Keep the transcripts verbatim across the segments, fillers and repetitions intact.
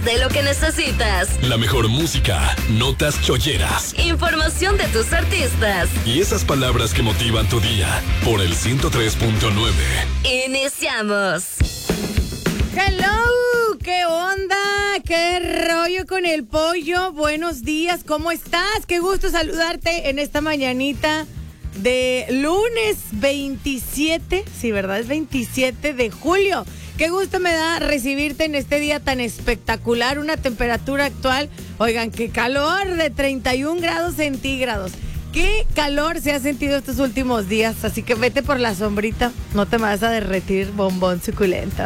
de lo que necesitas. La mejor música, notas cholleras, información de tus artistas y esas palabras que motivan tu día por el ciento tres punto nueve. Iniciamos. Hello, ¿qué onda? ¿Qué rollo con el pollo? Buenos días, ¿cómo estás? Qué gusto saludarte en esta mañanita de lunes veintisiete, sí, ¿verdad? Es veintisiete de julio. Qué gusto me da recibirte en este día tan espectacular, una temperatura actual, oigan, qué calor de treinta y un grados centígrados. Qué calor se ha sentido estos últimos días, así que vete por la sombrita, no te vas a derretir, bombón suculento.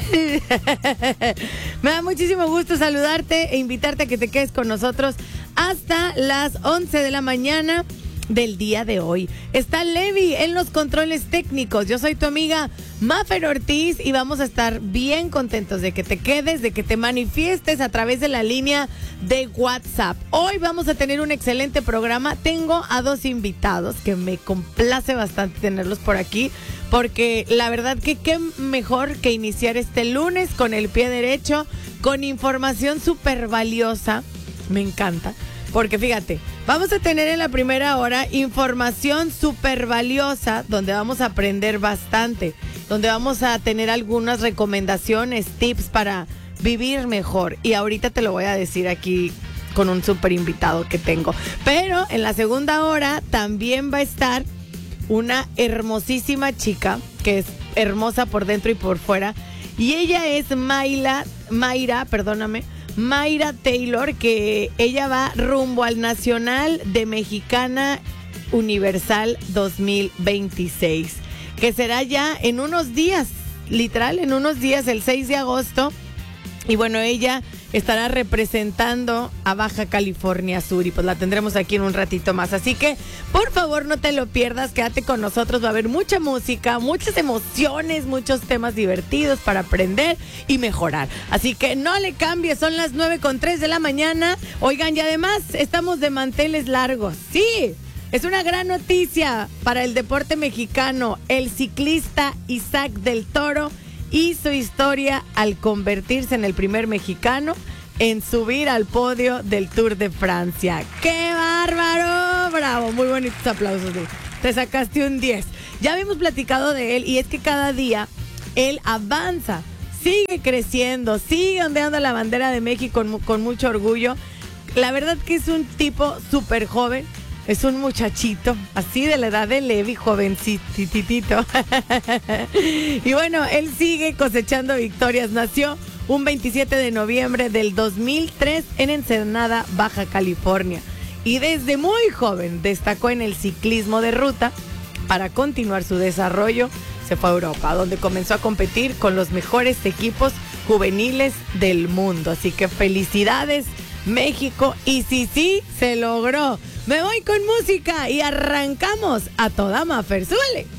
Me da muchísimo gusto saludarte e invitarte a que te quedes con nosotros hasta las once de la mañana del día de hoy. Está Levi en los controles técnicos. Yo soy tu amiga Mafer Ortiz y vamos a estar bien contentos de que te quedes, de que te manifiestes a través de la línea de WhatsApp. Hoy vamos a tener un excelente programa. Tengo a dos invitados que me complace bastante tenerlos por aquí, porque la verdad que qué mejor que iniciar este lunes con el pie derecho, con información súper valiosa. Me encanta. Porque fíjate, vamos a tener en la primera hora información súper valiosa, donde vamos a aprender bastante, donde vamos a tener algunas recomendaciones, tips para vivir mejor. Y ahorita te lo voy a decir aquí con un súper invitado que tengo. Pero en la segunda hora también va a estar una hermosísima chica, que es hermosa por dentro y por fuera. Y ella es Mayla, Mayra, perdóname, Mayra Taylor, que ella va rumbo al Nacional de Mexicana Universal dos mil veintiséis, que será ya en unos días, literal, en unos días, el seis de agosto. Y bueno, ella estará representando a Baja California Sur y pues la tendremos aquí en un ratito más. Así que, por favor, no te lo pierdas, quédate con nosotros. Va a haber mucha música, muchas emociones, muchos temas divertidos para aprender y mejorar. Así que no le cambies, son las nueve con tres de la mañana. Oigan, y además estamos de manteles largos. Sí, es una gran noticia para el deporte mexicano. El ciclista Isaac del Toro hizo historia al convertirse en el primer mexicano en subir al podio del Tour de Francia. ¡Qué bárbaro! ¡Bravo! Muy bonitos aplausos. Te sacaste un diez. Ya habíamos platicado de él y es que cada día él avanza, sigue creciendo, sigue ondeando la bandera de México con, con mucho orgullo. La verdad que es un tipo súper joven. Es un muchachito, así de la edad de Levi, jovencititito. Y bueno, él sigue cosechando victorias. Nació un veintisiete de noviembre del dos mil tres en Ensenada, Baja California. Y desde muy joven destacó en el ciclismo de ruta. Para continuar su desarrollo, se fue a Europa, donde comenzó a competir con los mejores equipos juveniles del mundo. Así que felicidades, México. Y sí, sí, se logró. Me voy con música y arrancamos a toda Mafer. ¡Súbele!